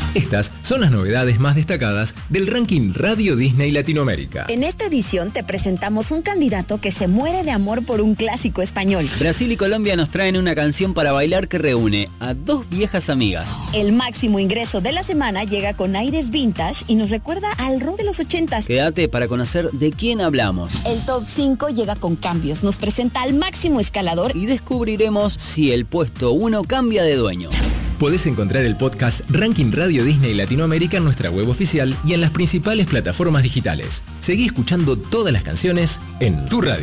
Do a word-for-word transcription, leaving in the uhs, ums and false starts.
Estas son las novedades más destacadas del ranking Radio Disney Latinoamérica. En esta edición te presentamos un candidato que se muere de amor por un clásico español. Brasil y Colombia nos traen una canción para bailar que reúne a dos viejas amigas. El máximo ingreso de la semana llega con aires vintage y nos recuerda al rock de los ochentas. Quédate para conocer de quién hablamos. El top cinco llega con cambios, nos presenta al máximo escalador y descubriremos si el puesto uno cambia de dueño. Podés encontrar el podcast Ranking Radio Disney Latinoamérica en nuestra web oficial y en las principales plataformas digitales. Seguí escuchando todas las canciones en tu radio.